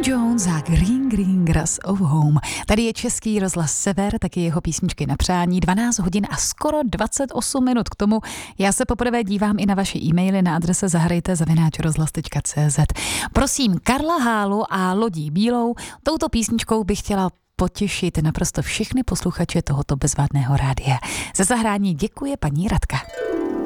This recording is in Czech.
Jones a Green Green Grass of Home. Tady je Český rozhlas Sever, taky jeho písničky na přání. 12 hodin a skoro 28 minut k tomu. Já se poprvé dívám i na vaše e-maily na adrese zahrajte@rozhlas.cz. Prosím, Karla Hálu a Lodí Bílou, touto písničkou bych chtěla potěšit naprosto všechny posluchače tohoto bezvadného rádia. Za zahrání děkuje paní Radka.